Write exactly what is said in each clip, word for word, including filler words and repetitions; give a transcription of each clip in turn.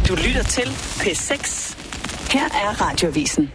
Du lytter til P seks. Her er Radioavisen.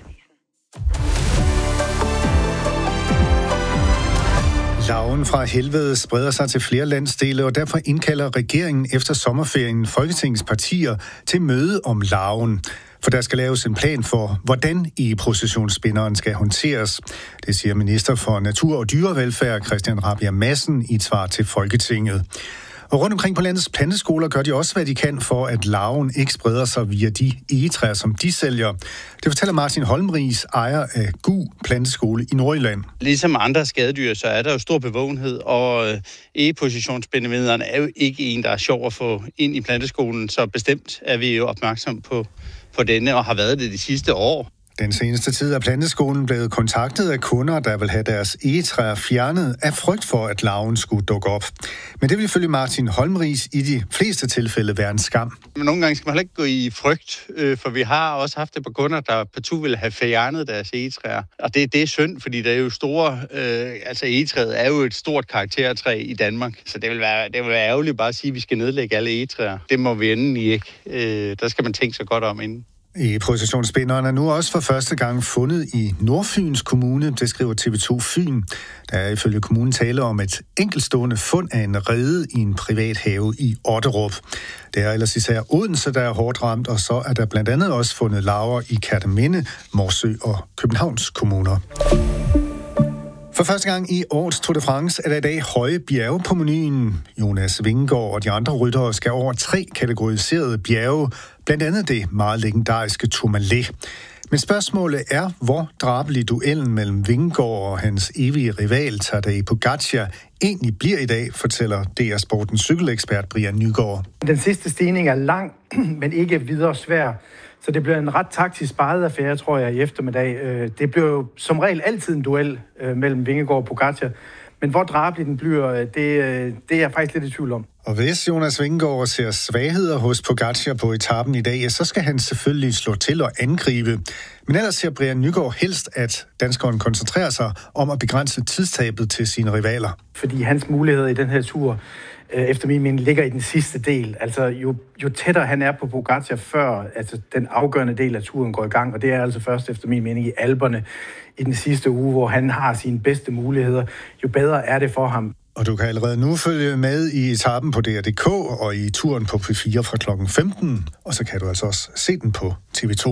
Larven fra helvede spreder sig til flere landsdele, og derfor indkalder regeringen efter sommerferien Folketingets partier til møde om larven. For der skal laves en plan for, hvordan egeprocessionsspinderen skal håndteres. Det siger minister for Natur- og Dyrevelfærd Christian Rabjerg Madsen i et svar til Folketinget. Og rundt omkring på landets planteskoler gør de også, hvad de kan for, at larven ikke spreder sig via de egetræer, som de sælger. Det fortæller Martin Holmriis, ejer af Gu Planteskole i Nordjylland. Ligesom andre skadedyr, så er der jo stor bevågenhed, og egepositionsspindemidlerne er jo ikke en, der er sjov at få ind i planteskolen, så bestemt er vi jo opmærksom på, på denne, og har været det de sidste år. Den seneste tid er planteskolen blevet kontaktet af kunder, der vil have deres egetræer fjernet af frygt for, at larven skulle dukke op. Men det vil ifølge Martin Holmriis i de fleste tilfælde være en skam. Men nogle gange skal man heller ikke gå i frygt, for vi har også haft det på kunder, der partout vil have fjernet deres egetræer. Og det, det er synd, fordi der er jo store, øh, altså egetræet er jo et stort karaktertræ i Danmark. Så det vil være, det vil være ærgerligt bare at sige, at vi skal nedlægge alle egetræer. Det må vi endelig ikke. Øh, der skal man tænke sig godt om inden. Egeprocessionsspinderen er nu også for første gang fundet i Nordfyns Kommune, det skriver T V to Fyn. Der er ifølge kommunen tale om et enkeltstående fund af en rede i en privat have i Otterup. Det er ellers især Odense, der er hårdt ramt, og så er der blandt andet også fundet larver i Kerteminde, Morsø og Københavns kommuner. For første gang i årets Tour de France er der i dag høje bjerge på menuen. Jonas Vingegaard og de andre ryttere skal over tre kategoriserede bjerge, blandt andet det meget legendariske Tourmalet. Men spørgsmålet er, hvor drabelig duellen mellem Vingegaard og hans evige rival Tadej Pogačar egentlig bliver i dag, fortæller D R Sportens cykelekspert Brian Nygaard. Den sidste stigning er lang, men ikke videre svær. Så det bliver en ret taktisk sparet affære, tror jeg, i eftermiddag. Det bliver jo som regel altid en duel mellem Vingegaard og Pogačar. Men hvor drabelig den bliver, det, det er jeg faktisk lidt i tvivl om. Og hvis Jonas Vingegaard ser svagheder hos Pogačar på etappen i dag, så skal han selvfølgelig slå til og angribe. Men ellers ser Brian Nygaard helst, at danskeren koncentrerer sig om at begrænse tidstabet til sine rivaler. Fordi hans muligheder i den her tur, efter min mening, ligger i den sidste del. Altså, jo, jo tættere han er på Pogačar før, altså den afgørende del af turen går i gang, og det er altså først efter min mening i Alperne i den sidste uge, hvor han har sine bedste muligheder, jo bedre er det for ham. Og du kan allerede nu følge med i etappen på D R punktum d k og i turen på P fire fra klokken femten, og så kan du altså også se den på T V to.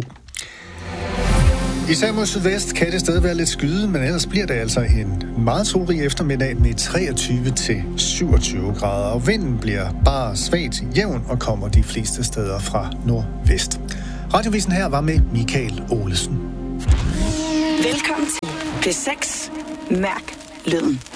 Især mod sydvest kan det stadig være lidt skyde, men ellers bliver det altså en meget solrig eftermiddag med treogtyve til syvogtyve grader, og vinden bliver bare svagt jævn og kommer de fleste steder fra nordvest. Radiovisen her var med Michael Olesen. Velkommen til P seks. Mærk lyden.